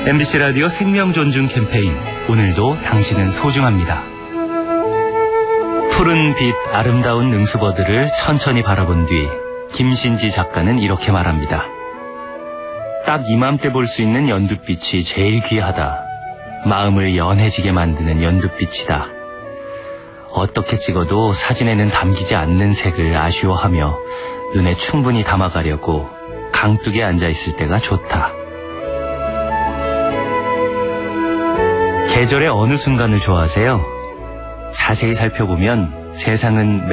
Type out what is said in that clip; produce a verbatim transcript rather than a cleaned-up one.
엠비씨 라디오 생명존중 캠페인, 오늘도 당신은 소중합니다. 푸른 빛 아름다운 능수버들을 천천히 바라본 뒤 김신지 작가는 이렇게 말합니다. 딱 이맘때 볼 수 있는 연두빛이 제일 귀하다. 마음을 연해지게 만드는 연두빛이다. 어떻게 찍어도 사진에는 담기지 않는 색을 아쉬워하며 눈에 충분히 담아가려고 강둑에 앉아있을 때가 좋다. 계절의 어느 순간을 좋아하세요? 자세히 살펴보면 세상은